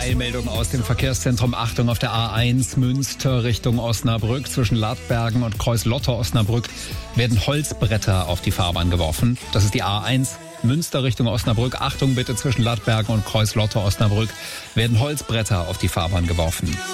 Eilmeldung aus dem Verkehrszentrum. Achtung, auf der A1 Münster Richtung Osnabrück zwischen Ladbergen und Kreuz-Lotter-Osnabrück werden Holzbretter auf die Fahrbahn geworfen. Das ist die A1 Münster Richtung Osnabrück. Achtung bitte, zwischen Ladbergen und Kreuz-Lotter-Osnabrück werden Holzbretter auf die Fahrbahn geworfen.